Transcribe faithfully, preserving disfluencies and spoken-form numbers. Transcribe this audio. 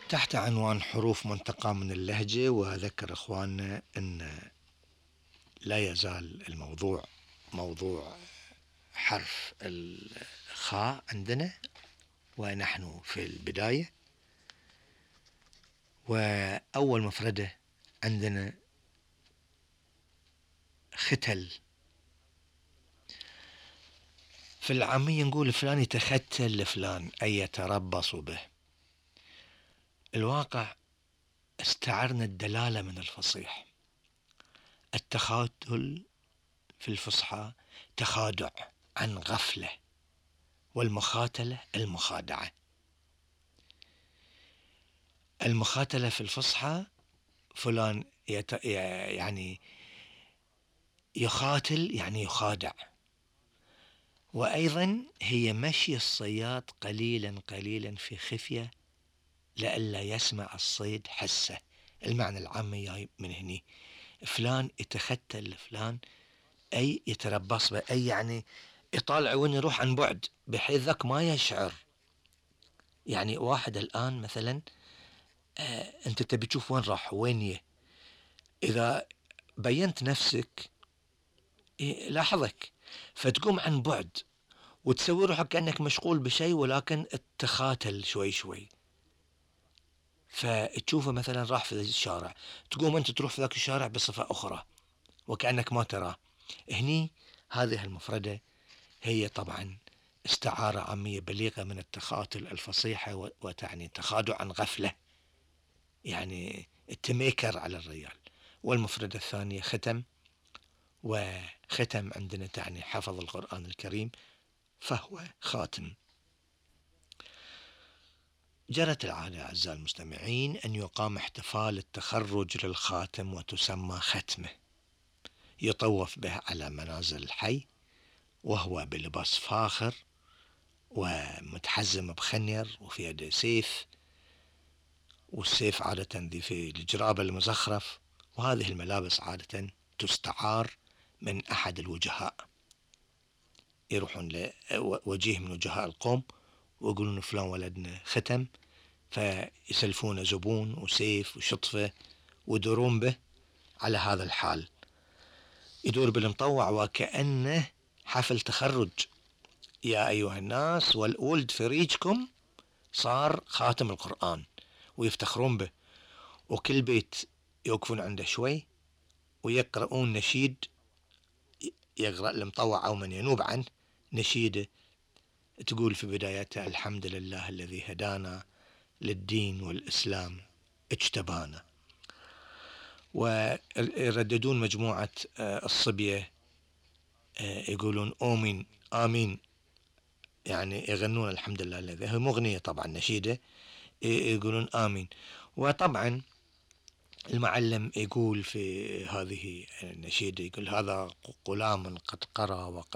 تحت عنوان حروف منتقى من اللهجة. وأذكر إخواننا أن لا يزال الموضوع موضوع حرف الخاء عندنا، ونحن في البداية. وأول مفردة عندنا ختل. في العامية نقول فلان يتختل لفلان، أي يتربص به. الواقع استعرنا الدلالة من الفصيح. التخاذل في الفصحى تخادع عن غفلة، والمخاتلة المخادعة. المخاتلة في الفصحى فلان يت... يعني يخاتل يعني يخادع. وأيضا هي مشي الصياد قليلا قليلا في خفية لئلا يسمع الصيد حسه. المعنى العامي جاي من هني. فلان يتختل لفلان أي يتربص به، أي يعني يطالع وين يروح عن بعد بحيث ذاك ما يشعر. يعني واحد الآن مثلا آه أنت تبي تشوف وين راح وين يه. إذا بينت نفسك لاحظك، فتقوم عن بعد وتسوي روحك كأنك مشغول بشيء، ولكن تخاتل شوي شوي. فتشوفه مثلا راح في الشارع، تقوم أنت تروح في ذاك الشارع بصفة أخرى وكأنك ما تراه. هني هذه المفردة هي طبعا استعارة عامية بليغة من التخاتل الفصيحة، وتعني تخادع عن غفلة، يعني التميكر على الرجال. والمفردة الثانية ختم. وختم عندنا تعني حفظ القرآن الكريم، فهو خاتم. جرت العادة أعزائي المستمعين أن يقام احتفال التخرج للخاتم وتسمى ختمة. يطوف به على منازل الحي، وهو بلباس فاخر ومتحزم بخنير وفي يده سيف، والسيف عادة ذي في الجراب المزخرف. وهذه الملابس عادة تستعار من أحد الوجهاء، يروحون لوجيه من وجهاء القوم ويقولون فلان ولدنا ختم، فيسلفون زبون وسيف وشطفة ويدورون به على هذا الحال. يدور بالمطوع وكأنه حفل تخرج. يا أيها الناس والولد في ريجكم صار خاتم القرآن، ويفتخرون به. وكل بيت يوقفون عنده شوي ويقرؤون نشيد، يقرأ المطوع أو من ينوب عنه نشيده تقول في بدايتها: الحمد لله الذي هدانا للدين والإسلام اجتبانا. ويرددون مجموعة الصبية يقولون آمين آمين، يعني يغنون الحمد لله الذي، هي مغنية طبعا نشيدة، يقولون آمين. وطبعا المعلم يقول في هذه النشيدة، يقول: هذا غلام قد قرأ وقد